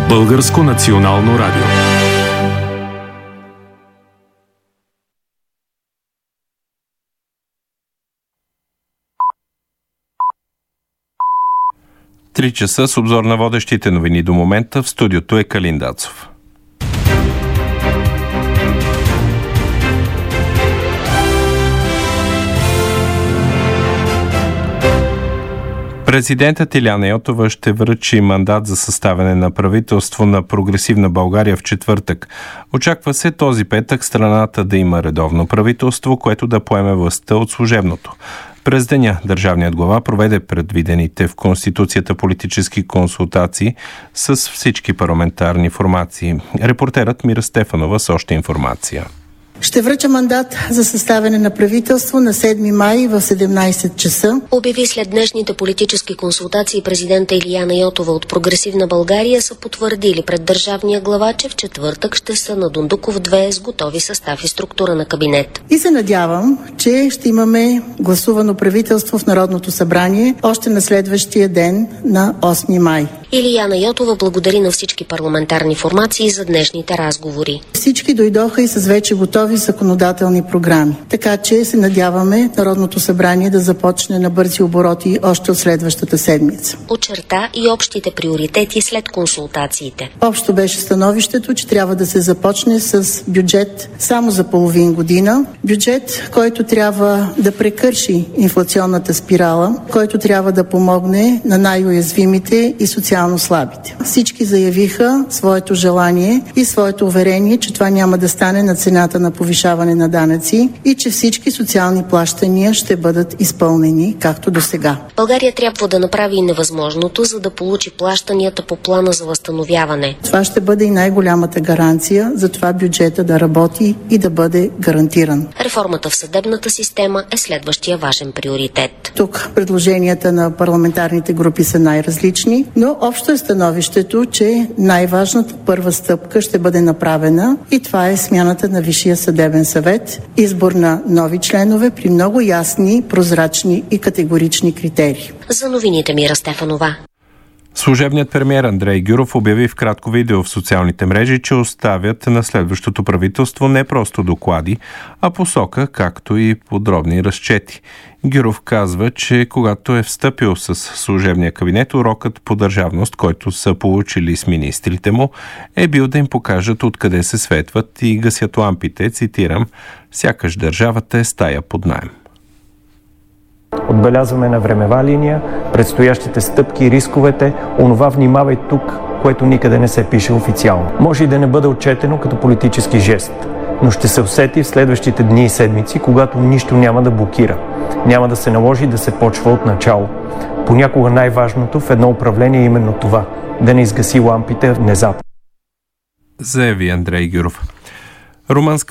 Българско национално радио. Три часа с обзор на водещите новини до момента. В студиото е Калин Дацов. Президентът Илияна Йотова ще връчи мандат за съставяне на правителство на Прогресивна България в четвъртък. Очаква се този петък страната да има редовно правителство, което да поеме властта от служебното. През деня държавният глава проведе предвидените в Конституцията политически консултации с всички парламентарни формации. Репортерът Мира Стефанова с още информация. Ще връча мандат за съставяне на правителство на 7 май в 17 часа. Обяви след днешните политически консултации президента Илияна Йотова от Прогресивна България са потвърдили пред държавния глава, че в четвъртък ще са на Дондуков 2 с готови състав и структура на кабинет. И се надявам, че ще имаме гласувано правителство в Народното събрание още на следващия ден на 8 май. Илияна Йотова благодари на всички парламентарни формации за днешните разговори. Всички дойдоха и с вече готови законодателни програми. Така че се надяваме Народното събрание да започне на бързи обороти още от следващата седмица. Очерта и общите приоритети след консултациите. Общо беше становището, че трябва да се започне с бюджет само за половин година. Бюджет, който трябва да прекърши инфлационната спирала, който трябва да помогне на най-уязвимите и социално слабите. Всички заявиха своето желание и своето уверение, че това няма да стане на цената на повишаване на данъци и че всички социални плащания ще бъдат изпълнени както до сега. България трябва да направи и невъзможното, за да получи плащанията по плана за възстановяване. Това ще бъде и най-голямата гаранция за това бюджета да работи и да бъде гарантиран. Реформата в съдебната система е следващия важен приоритет. Тук предложенията на парламентарните групи са най-различни, но общо е становището, че най-важната първа стъпка ще бъде направена и това е смяната на Висшия съдебен съвет, избор на нови членове при много ясни, прозрачни и категорични критерии. За новините Мира Стефанова. Служебният премиер Андрей Гюров обяви в кратко видео в социалните мрежи, че оставят на следващото правителство не просто доклади, а посока, както и подробни разчети. Гюров казва, че когато е встъпил с служебния кабинет, урокът по държавност, който са получили с министрите му, е бил да им покажат откъде се светват и гасят лампите, цитирам, сякаш държавата е стая под наем. Отбелязваме на времева линия предстоящите стъпки, рисковете, онова внимавай тук, което никъде не се пише официално. Може и да не бъде отчетено като политически жест, но ще се усети в следващите дни и седмици, когато нищо няма да блокира. Няма да се наложи да се почва от начало. Понякога най-важното в едно управление е именно това – да не изгаси лампите внезапно. Заяви Андрей Гюров.